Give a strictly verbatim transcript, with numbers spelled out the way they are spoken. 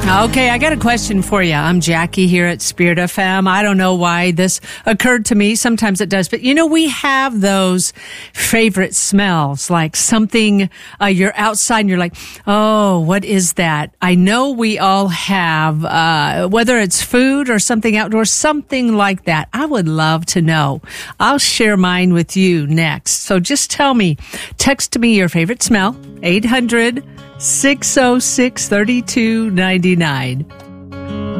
Okay, I got a question for you. I'm Jackie here at Spirit F M. I don't know why this occurred to me. Sometimes it does. But, you know, we have those favorite smells, like something, uh, you're outside and you're like, oh, what is that? I know we all have, uh, whether it's food or something outdoors, something like that. I would love to know. I'll share mine with you next. So just tell me, text me your favorite smell, eight hundred, six oh six, three two nine nine.